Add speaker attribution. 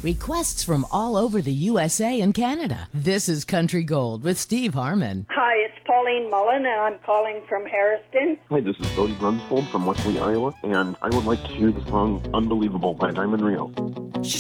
Speaker 1: Requests from all over the USA and Canada. This is Country Gold with Steve Harmon.
Speaker 2: Hi, it's Pauline Mullen, and I'm calling from Harriston.
Speaker 3: Hi, this is Cody Grunsfold from Wesley, Iowa, and I would like to hear the song Unbelievable by Diamond Rio.